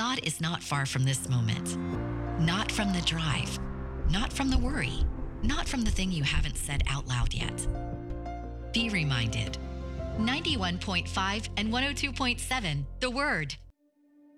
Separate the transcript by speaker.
Speaker 1: God is not far from this moment, not from the drive, not from the worry, not from the thing you haven't said out loud yet. Be reminded. 91.5 and 102.7, The Word.